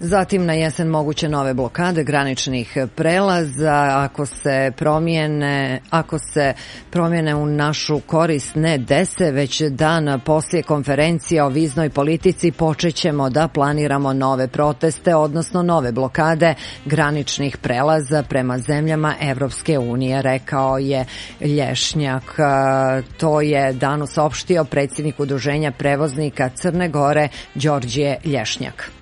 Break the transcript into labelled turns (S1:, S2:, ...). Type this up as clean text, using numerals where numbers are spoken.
S1: Zatim na jesen moguće nove blokade graničnih prelaza ako se promjene u našu korist ne dese, već dan poslije konferencije o viznoj politici počećemo da planiramo nove proteste, odnosno nove blokade graničnih prelaza prema zemljama Evropske unije, rekao je Lješnjak. To je danas saopštio predsjednik Udruženja prevoznika Crne Gore Đorđe Lješnjak.